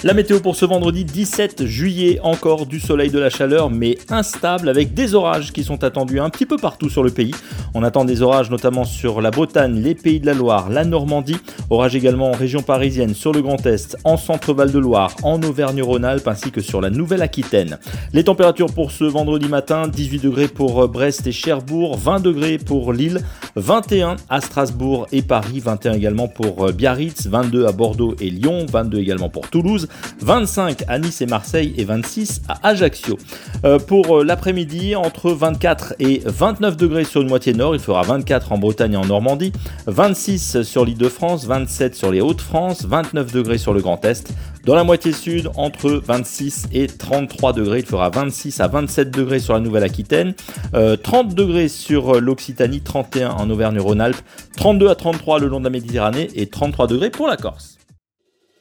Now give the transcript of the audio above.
La météo pour ce vendredi 17 juillet, encore du soleil, de la chaleur, mais instable avec des orages qui sont attendus un petit peu partout sur le pays. On attend des orages notamment sur la Bretagne, les Pays de la Loire, la Normandie. Orages également en région parisienne, sur le Grand Est, en Centre-Val de Loire, en Auvergne-Rhône-Alpes ainsi que sur la Nouvelle-Aquitaine. Les températures pour ce vendredi matin, 18 degrés pour Brest et Cherbourg, 20 degrés pour Lille, 21 à Strasbourg et Paris, 21 également pour Biarritz, 22 à Bordeaux et Lyon, 22 également pour Toulouse, 25 à Nice et Marseille et 26 à Ajaccio. Pour l'après-midi, entre 24 et 29 degrés sur une moitié nord, il fera 24 en Bretagne et en Normandie, 26 sur l'Île-de-France, 27 sur les Hauts-de-France, 29 degrés sur le Grand Est. Dans la moitié sud, entre 26 et 33 degrés, il fera 26 à 27 degrés sur la Nouvelle-Aquitaine, 30 degrés sur l'Occitanie, 31 en Auvergne-Rhône-Alpes, 32 à 33 le long de la Méditerranée et 33 degrés pour la Corse.